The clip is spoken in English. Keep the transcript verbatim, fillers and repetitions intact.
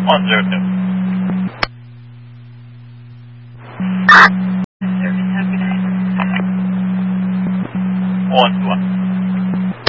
one zero two. Service, how can I help? one two one.